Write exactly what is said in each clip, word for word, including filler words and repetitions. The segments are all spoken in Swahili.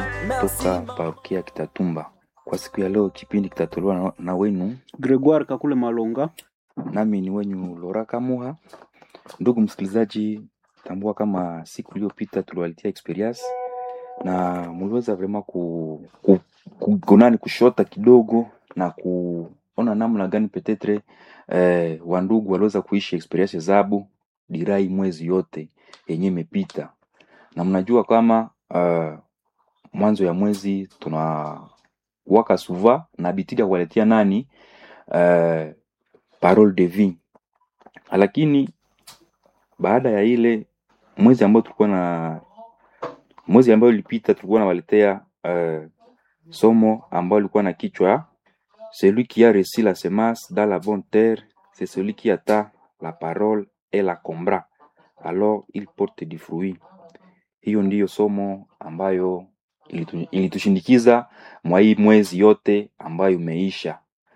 toka parokia Kitatumba. Kwa siku ya leo kipindi kitatolewa na, na wenu Gregoire Kakule Malonga. nami ni wenyu Lora Kamuha. Ndugu msikilizaji, tambua kama siku iliyopita tuliwaletea experience na mliweza vraiment ku, ku, ku gonani kushota kidogo na kuona namna gani petetre eh, wandugu waliweza kuishi experience zabo dirai mwezi yote yenye imepita. Na mnajua kama uh, mwanzo ya mwezi tuna waka suva na bitida kuwaletea nani uh, parole de vie. Lakini baada ya ile mwezi ambao tulikuwa na mwezi ambao ulipita tulikuwa na waletea uh, somo ambao lilikuwa na kichwa celui qui a reçu la semence dans la bonne terre, c'est celui qui attend la parole et la combra, alors il porte du fruit. Hiyo ndiyo somo ambayo ilitu, ilitushindikiza mwa hii mwezi yote ambayo umeisha.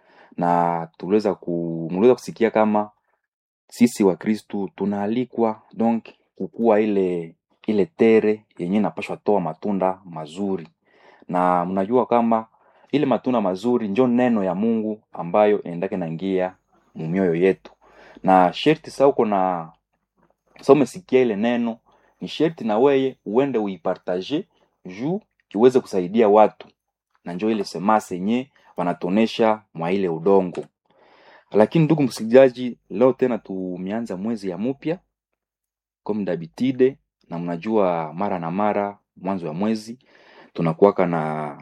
Na tuliweza ku mliweza kusikia kama sisi wa Kristo tunaalikwa donc kukua ile ile tere yenye inapaswa toa matunda mazuri. Na mnajua kama ile matunda mazuri ndio neno ya Mungu ambayo inaendake naingia mumioyo yetu. Na sherti sasa uko na sasa umesikia ile neno, ni sherti na weye uende uipartage juu iweze kusaidia watu. Na njoo ile semase yenye wanatonesha mwa ile udongo. Lakini ndugu msikilizaji, leo tena tumeanza mwezi ya mpya comme d'habitude, na mnajua mara na mara mwanzo wa mwezi tunakuwaka na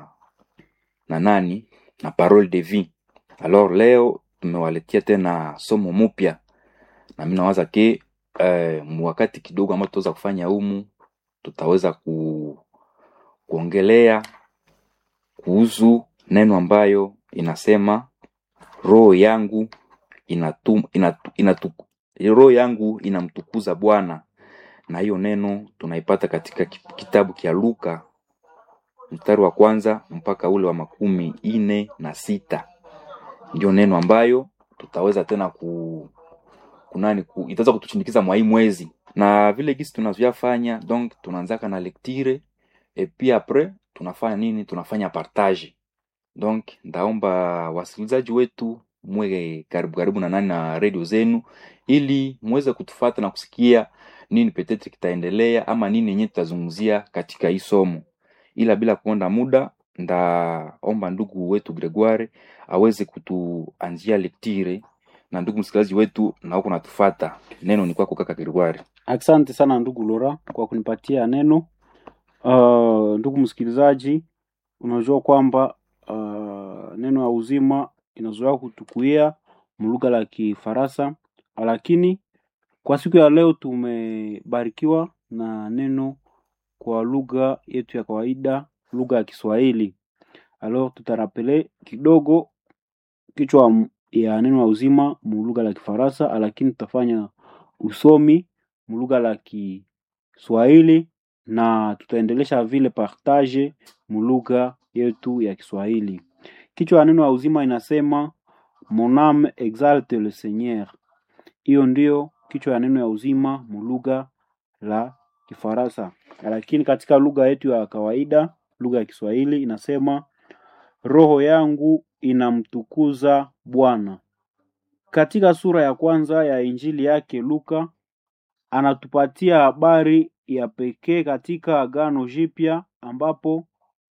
na nani na parole de vie. Alors leo tumewaletea tena somo mpya, na mimi nawaza ke eh, wakati kidogo ambao tutaweza kufanya humu tutaweza ku kuongelea kuhusu neno ambayo inasema roho yangu inatum inatu, inatu, roho yangu inamtukuza Bwana. Na hiyo neno tunaipata katika kitabu kia Luka mstari wa kwanza mpaka ule wa makumi ine na sita. Ndio neno ambayo tutaweza tena ku kunani ku, itaweza kutushindikiza mwa hii mwezi. Na vile gisi tunavyofanya, donc tunaanzaka na lecture et puis après tunafanya nini? Tunafanya partage. Donc ndaomba wasikilizaji wetu mwe karibu karibu na nani na radio zenu ili muweze kutufuata na kusikia nini petetre kitaendelea ama nini yenyewe tutazungumzia katika hii somo. Ila bila kuonda muda, ndaomba ndugu wetu Gregoire aweze kutuanzia lecture. Na ndugu msikilizaji wetu na huko natufuata, neno ni kwako kaka Gregoire. Asante sana ndugu Lora kwa kunipatia neno. Uh, ndugu msikilizaji, unajua kwamba uh, neno ya uzima inazoea kutukuia mlugha la Kifaransa, lakini kwa siku ya leo tumebarikiwa na neno kwa lugha yetu ya kawaida, lugha ya Kiswahili. Alors tutarapele kidogo kichwa ya neno ya uzima mlugha la Kifaransa, lakini tutafanya usomi mlugha la Kiswahili na tutaendelesha vile partage mlugha yetu ya Kiswahili. Kichwa ya neno ya uzima inasema mon âme exalte le Seigneur. Hiyo ndio kichwa ya neno ya uzima mlugha la Kifaransa, lakini katika lugha yetu ya kawaida, lugha ya Kiswahili inasema roho yangu inamtukuza Bwana. Katika sura ya kwanza ya injili yake Luka anatupatia habari ya pekee katika Agano Jipya, ambapo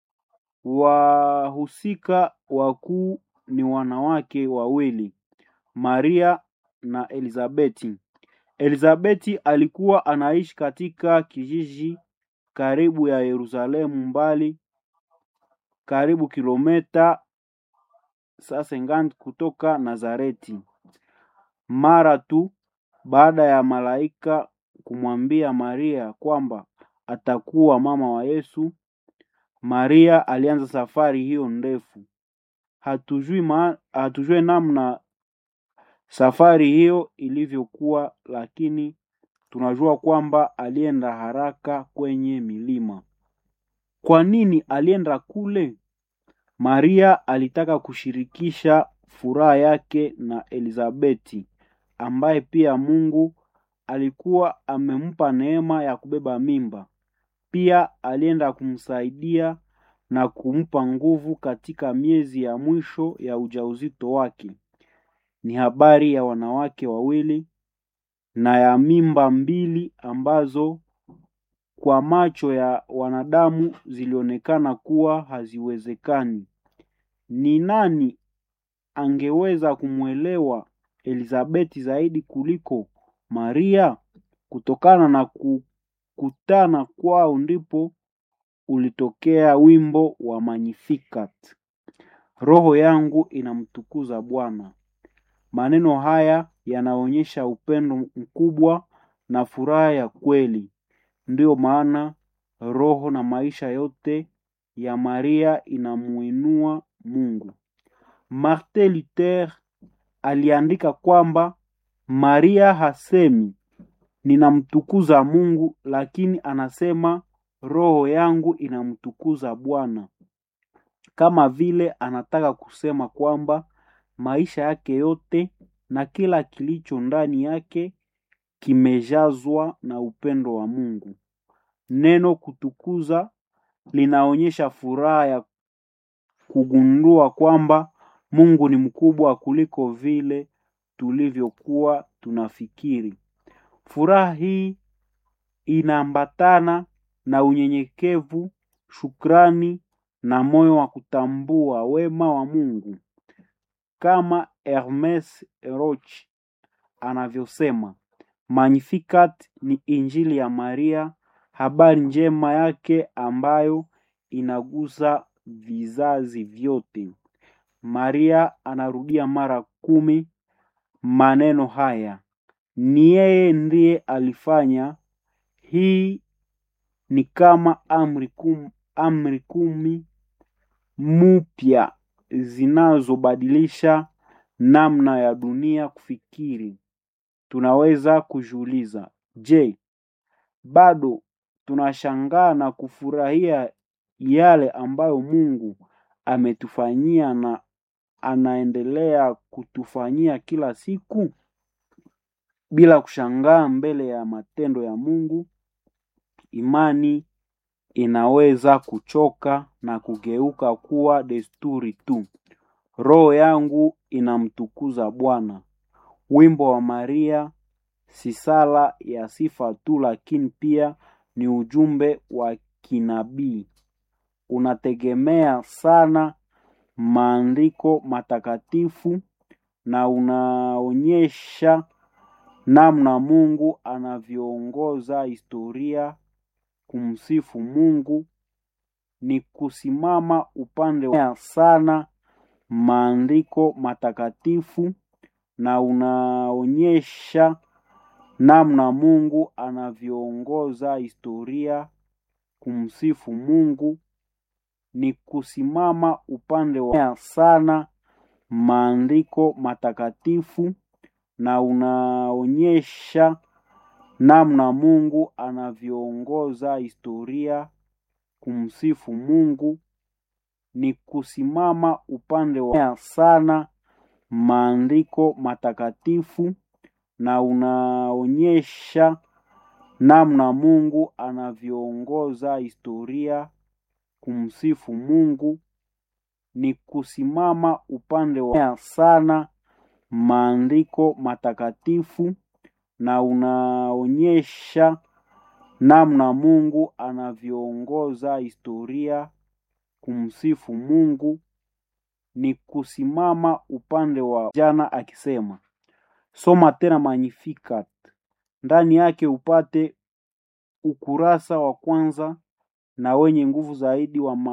wahusika wakuu ni wanawake wawili, Maria na Elizabeti. Elizabeti alikuwa anaishi katika kijiji karibu ya Yerusalemu, mbali karibu kilomita sasa kutoka Nazareti. Mara tu baada ya malaika kumwambia Maria kwamba atakuwa mama wa Yesu, Maria alianza safari hiyo ndefu. Hatujui ma, hatujui namna safari hiyo ilivyokuwa, lakini tunajua kwamba alienda haraka kwenye milima. Kwa nini alienda kule? Maria alitaka kushirikisha furaha yake na Elizabeti, ambaye pia Mungu alikuwa amempa neema ya kubeba mimba. Pia alienda kumsaidia na kumpa nguvu katika miezi ya mwisho ya ujauzito wake. Ni habari ya wanawake wawili na ya mimba mbili ambazo kwa macho ya wanadamu zilionekana kuwa haziwezekani. Ni nani angeweza kumwelewa Elizabeti zaidi kuliko Maria? Kutokana na kukutana kwao ndipo ulitokea wimbo wa Magnificat. Roho yangu inamtukuza Bwana. Maneno haya yanaonyesha upendo mkubwa na furaha ya kweli. Ndio maana roho na maisha yote ya Maria inamuinua Mungu. Martin Luther aliandika kwamba Maria hasemi ninamtukuza Mungu, lakini anasema roho yangu inamtukuza Bwana, kama vile anataka kusema kwamba maisha yake yote na kila kilicho ndani yake kimejazwa na upendo wa Mungu. Neno kutukuza linaonyesha furaha ya kugundua kwamba Mungu ni mkubwa kuliko vile tulivyokuwa tunafikiri. Furaha hii inaambatana na unyenyekevu, shukrani na moyo wa kutambua wema wa Mungu. Kama Hermes Roch anavyosema, Magnificat ni injili ya Maria, habari njema yake ambayo inagusa vizazi vyote. Maria anarudia mara kumi maneno haya. Ni yeye ndiye alifanya. Hii ni kama amri kumi, amri kumi mpya zinazobadilisha namna ya dunia kufikiri. Tunaweza kujiuliza, je, bado tunashangaa na kufurahia yale ambayo Mungu ametufanyia na anaendelea kutufanyia kila siku? Bila kushangaa mbele ya matendo ya Mungu, imani inaweza kuchoka na kugeuka kuwa desturi tu. Roho yangu inamtukuza Bwana. Wimbo wa Maria si sala ya sifa tu, lakini pia ni ujumbe wa kinabii. Unategemea sana maandiko matakatifu na unaonyesha namna Mungu anavyoongoza historia. Kumsifu Mungu ni kusimama upande wa sana maandiko matakatifu na unaonyesha namna Mungu anavyoongoza historia. Kumsifu Mungu ni kusimama upande wa sana maandiko matakatifu na unaonyesha namna Mungu anavyoongoza historia. Kumsifu Mungu ni kusimama upande wa sana maandiko matakatifu na unaonyesha namna Mungu anavyoongoza historia. Kumsifu Mungu ni kusimama upande wa sana maandiko matakatifu na unaonyesha namna Mungu anavyoongoza historia. Kumsifu Mungu ni kusimama upande wa jana akisema. Soma tena Magnificat. Ndani yake upate ukurasa wa kwanza na wenye nguvu zaidi wa